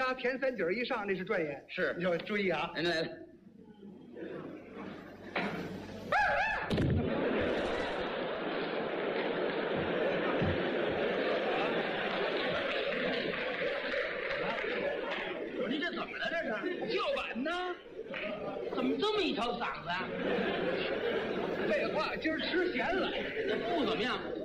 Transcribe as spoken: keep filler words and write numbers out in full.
八田三角以上那是专业， 是你要注意啊。 来来来，我你这怎么了？这是叫板呢？怎么这么一条嗓子啊？ 废话，今儿吃咸了， 不怎么样。